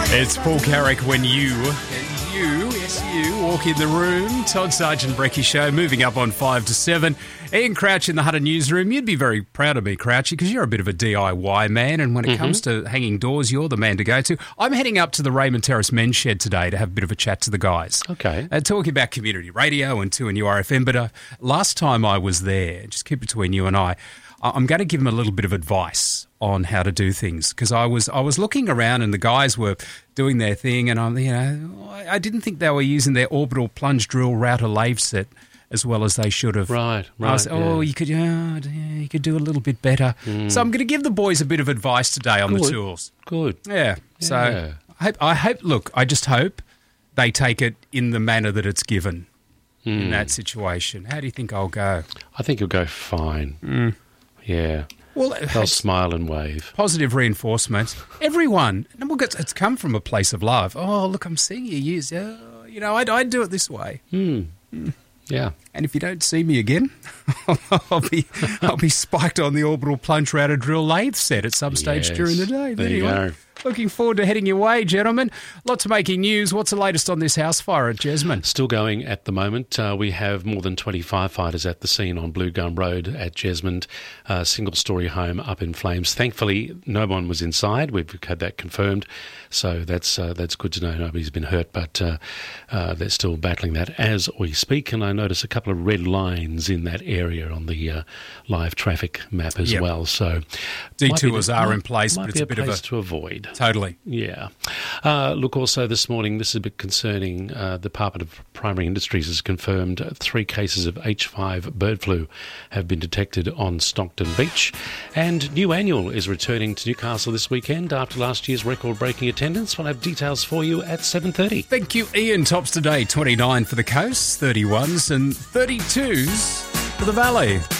It's Paul Carrick when you walk in the room. Todd Sargent Brecky Show, moving up on 5 to 7. Ian Crouch in the Hunter newsroom. You'd be very proud of me, Crouchy, because you're a bit of a DIY man, and when it comes to hanging doors, you're the man to go to. I'm heading up to the Raymond Terrace Men's Shed today to have a bit of a chat to the guys. Okay. Talking about community radio and 2NURFM, but last time I was there, just keep it between you and I'm going to give them a little bit of advice on how to do things, because I was looking around and the guys were doing their thing, and I didn't think they were using their orbital plunge drill router lathe set as well as they should have. Right. You could do a little bit better. So I'm going to give the boys a bit of advice today on the tools. Good. Yeah. So I just hope they take it in the manner that it's given in that situation. How do you think I'll go? I think you'll go fine. Yeah. Well, they'll smile and wave. Positive reinforcement. Everyone. It's come from a place of love. Oh, look, I'm seeing you use. I'd do it this way. Yeah. And if you don't see me again, I'll be spiked on the orbital plunge router drill lathe set at some stage during the day. There you go. Looking forward to heading your way, gentlemen. Lots of making news. What's the latest on this house fire at Jesmond? Still going at the moment. We have more than 20 firefighters at the scene on Blue Gum Road at Jesmond. Single-storey home up in flames. Thankfully, no one was inside. We've had that confirmed. So that's good to know. Nobody's been hurt, but they're still battling that as we speak. And I notice a couple of red lines in that area on the live traffic map as well. So detours are in place, but it's a bit of a place to avoid. Totally. Yeah. Look, also this morning, this is a bit concerning. The Department of Primary Industries has confirmed 3 cases of H5 bird flu have been detected on Stockton Beach. And New Annual is returning to Newcastle this weekend after last year's record-breaking attendance. We'll have details for you at 7:30. Thank you, Ian. Tops today, 29 for the coast, 31s and 32s for the valley.